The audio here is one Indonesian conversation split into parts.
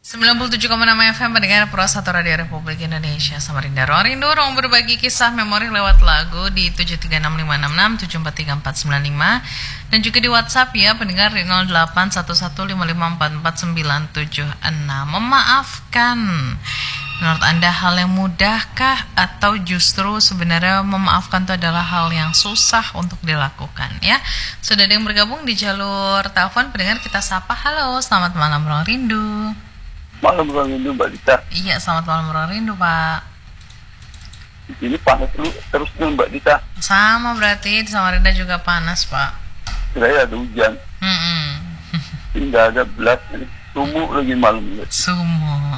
97,6 FM pendengar Pro 1 Radio Republik Indonesia. Samarinda Ruang Rindu, ruang berbagi kisah memori lewat lagu di 73656749495 dan juga di WhatsApp ya pendengar di 0811554496. Memaafkan, menurut Anda hal yang mudahkah atau justru sebenarnya memaafkan itu adalah hal yang susah untuk dilakukan ya? Sudah ada yang bergabung di jalur telepon pendengar, kita sapa. Halo, selamat malam Ruang Rindu. Malam Ruang Rindu Mbak Dita. Iya, selamat malam Ruang Rindu Pak. Di sini panas terus nih Mbak Dita. Sama berarti di Samarinda juga panas Pak. Saya ada hujan. Tidak ada belas. Sumuk lagi malam. Sumuk.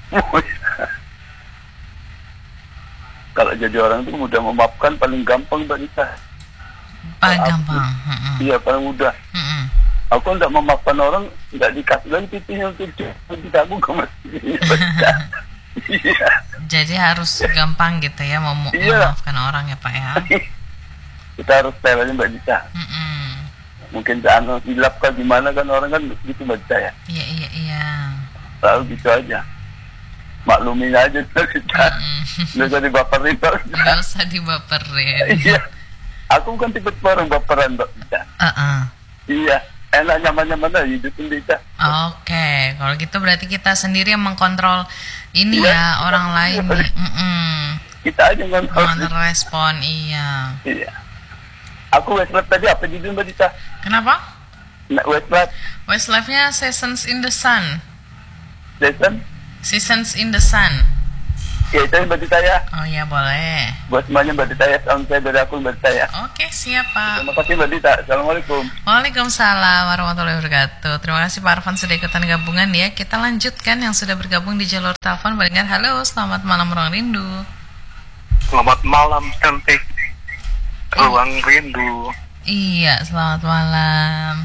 Kalau jadi orang itu mudah memaafkan, paling gampang Mbak Dita. Paling gampang. Iya, paling mudah. Aku tidak memaafkan orang, tidak dikasih lagi pipinya untuk tidak aku kemestinya. Iya. Jadi harus gampang gitu ya memaafkan orang ya Pak ya. Kita harus pelanya Mbak Dita. Mungkin jangan hilap kan gimana kan orang kan gitu Mbak Dita ya. Iya. Lalu gitu aja. Maklumin aja kita. Nggak usah dibaperin. Nggak usah dibaperin. Iya. Aku bukan tipe orang baperan Mbak Dita. Iya. Enak nyaman-nyaman aja hidupin kita. Oke, kalau gitu berarti kita sendiri yang mengkontrol ini ya orang lain. Kita aja ngontrol. Respon, iya. Aku Westlife tadi apa judul Mbak Dita? Kenapa? Westlife-nya Seasons in the Sun. Seasons in the Sun. Ya itu Mbak Dita ya. Oh ya boleh. Buat semuanya Mbak Dita ya, salam saya dari aku Mbak Dita ya. Oke siap Pak. Terima kasih Mbak Dita, Assalamualaikum. Waalaikumsalam warahmatullahi wabarakatuh. Terima kasih Pak Arfan sudah ikutan gabungan ya. Kita lanjutkan yang sudah bergabung di jalur telepon. Pendengar halo, selamat malam Ruang Rindu. Selamat malam cantik Ruang Rindu. Iya, selamat malam.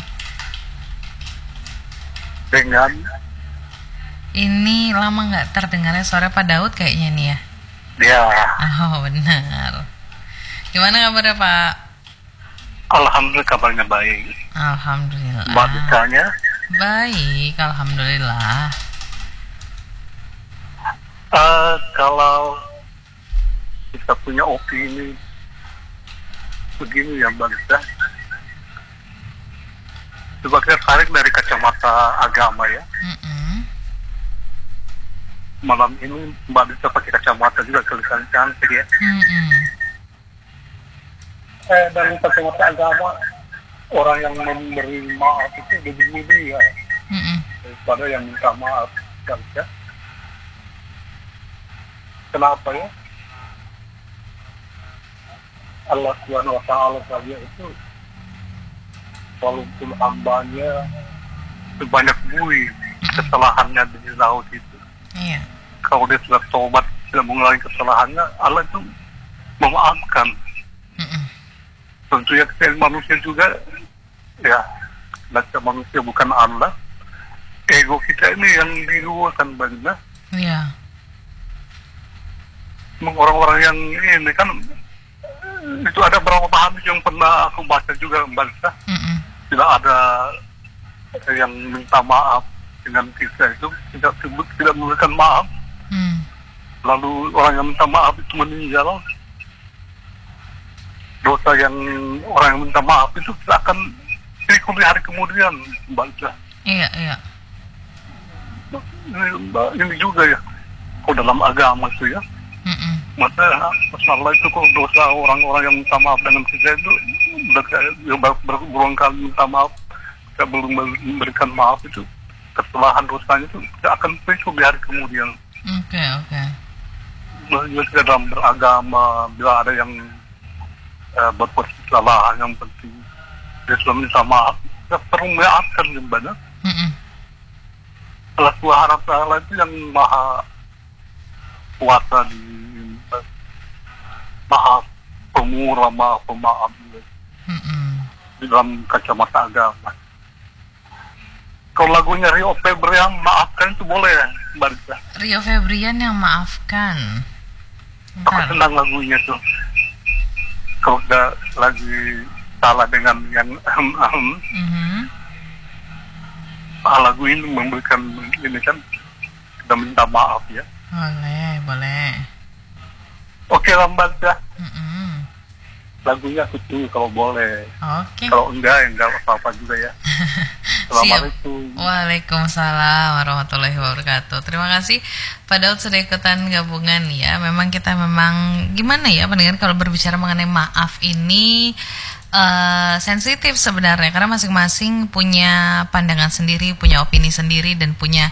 Dengan ini lama nggak terdengarnya suara Pak Daud kayaknya nih ya. Ya. Oh benar. Gimana kabarnya Pak? Alhamdulillah kabarnya baik. Alhamdulillah. Mbak Ditanya? Baik, alhamdulillah. Kalau kita punya opini begini ya Mbak Dita, coba kita tarik dari kacamata agama ya. Malam ini Mbak Dita pakai kacamata juga kelihatan cantik ya. Dari kacamata agama, orang yang memberi maaf itu lebih mulia daripada yang minta maaf. Ya. Kenapa ya? Allah Subhanahu wa Ta'ala saja itu walaupun hambanya sebanyak bui kesalahannya di laut itu. Iya. Kalau dia sudah tobat, tidak mengulangi kesalahannya, Allah itu memaafkan. Tentunya kita manusia juga, ya, kita manusia bukan Allah. Ego kita ini yang diluarkan banyak. Iya. Orang-orang yang ini kan, itu ada beberapa hadis yang pernah aku baca juga Mbak. Tidak ada yang minta maaf dengan kisah itu, tidak memberikan maaf. Lalu orang yang minta maaf itu meninggal. Dosa yang orang yang minta maaf itu tidak akan diikut di hari kemudian, Mbak. Iya. Ini juga ya, kok dalam agama itu ya. Masalah itu kok dosa orang-orang yang minta maaf dengan kita itu berulang kali minta maaf, kita belum memberikan maaf itu, kesalahan dosanya itu tidak akan muncul di hari kemudian. Oke. Juga dalam beragama, bila ada yang berbuat kesalahan yang penting dia sudah minta maaf, kita perlu memaafkan gimana? Allah Subhanahu wa Ta'ala itu yang maha kuasa di maha pemurah, maha pemaaf di dalam kacamata agama. Kalau lagunya Rio Febrian maafkan itu boleh ya Mbak Rita? Rio Febrian yang maafkan. Aku senang lagunya tuh. Kalau udah lagi salah dengan yang lagu ini memberikan ini kan dan minta maaf ya. Boleh. Oke, lambat ya. Mm-mm. Lagunya aku tunggu kalau boleh. Oke. Kalau enggak apa-apa juga ya. Assalamualaikum. Waalaikumsalam warahmatullahi wabarakatuh. Terima kasih Pak Daud sudah ikutan gabungan ya. Memang kita gimana ya pendengar, kalau berbicara mengenai maaf ini sensitif sebenarnya, karena masing-masing punya pandangan sendiri, punya opini sendiri, dan punya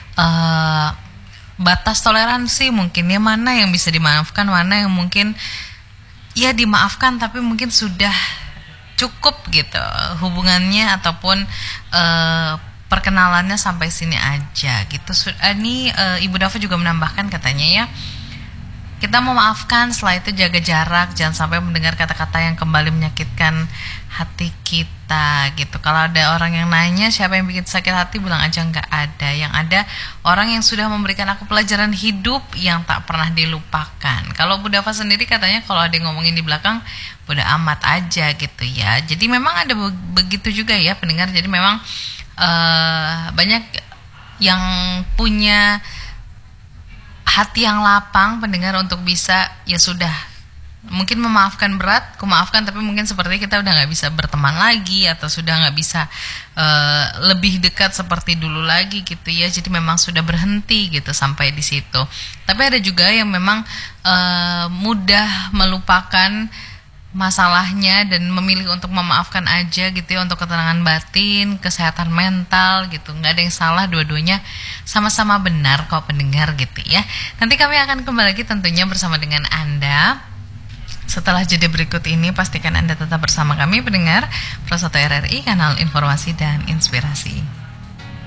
batas toleransi mungkin ya, mana yang bisa dimaafkan, mana yang mungkin ya dimaafkan tapi mungkin sudah cukup gitu hubungannya ataupun perkenalannya sampai sini aja gitu. Ini Ibu Dafa juga menambahkan katanya ya, kita memaafkan, setelah itu jaga jarak, jangan sampai mendengar kata-kata yang kembali menyakitkan hati kita gitu. Kalau ada orang yang nanya siapa yang bikin sakit hati, bilang aja nggak ada. Yang ada orang yang sudah memberikan aku pelajaran hidup yang tak pernah dilupakan. Kalau Bu Dafa sendiri katanya kalau ada yang ngomongin di belakang, bodo amat aja gitu ya. Jadi memang ada begitu juga ya pendengar. Jadi memang banyak yang punya hati yang lapang pendengar untuk bisa ya sudah, mungkin memaafkan berat, aku maafkan, tapi mungkin seperti kita udah nggak bisa berteman lagi atau sudah nggak bisa lebih dekat seperti dulu lagi gitu ya. Jadi memang sudah berhenti gitu sampai di situ. Tapi ada juga yang memang mudah melupakan masalahnya dan memilih untuk memaafkan aja gitu ya, untuk ketenangan batin, kesehatan mental gitu. Nggak ada yang salah, dua-duanya sama-sama benar kok pendengar gitu ya. Nanti kami akan kembali lagi tentunya bersama dengan Anda. Setelah jeda berikut ini, pastikan Anda tetap bersama kami pendengar Pro 1 RRI, kanal informasi dan inspirasi.